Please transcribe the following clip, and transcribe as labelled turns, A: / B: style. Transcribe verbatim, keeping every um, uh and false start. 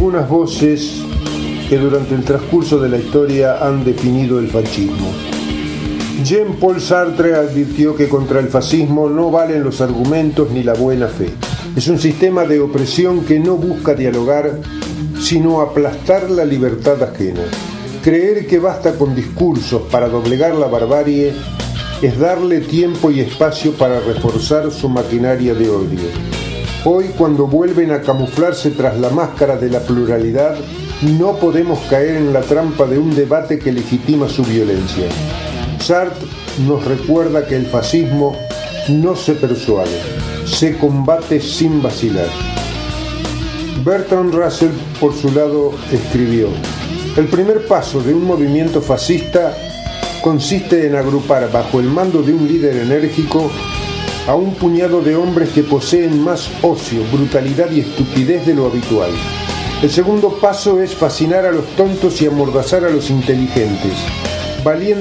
A: algunas voces que durante el transcurso de la historia han definido el fascismo. Jean-Paul Sartre advirtió que contra el fascismo no valen los argumentos ni la buena fe. Es un sistema de opresión que no busca dialogar, sino aplastar la libertad ajena. Creer que basta con discursos para doblegar la barbarie es darle tiempo y espacio para reforzar su maquinaria de odio. Hoy, cuando vuelven a camuflarse tras la máscara de la pluralidad, no podemos caer en la trampa de un debate que legitima su violencia. Sartre nos recuerda que el fascismo no se persuade, se combate sin vacilar. Bertrand Russell, por su lado, escribió: el primer paso de un movimiento fascista consiste en agrupar bajo el mando de un líder enérgico a un puñado de hombres que poseen más ocio, brutalidad y estupidez de lo habitual. El segundo paso es fascinar a los tontos y amordazar a los inteligentes, valiendo